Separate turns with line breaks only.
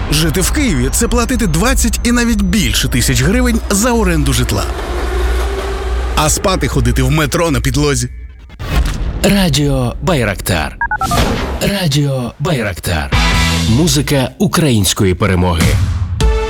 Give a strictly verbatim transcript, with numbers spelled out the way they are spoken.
Жити в Києві – це платити двадцять і навіть більше тисяч гривень за оренду житла. А спати ходити в метро на підлозі.
Радіо Байрактар. Радіо Байрактар. Музика української перемоги.